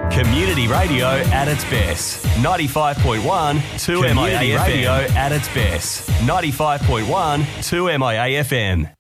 Community radio at its best. 95.1 2 MIA FM. Radio at its best. 95.1 2 MIA FM.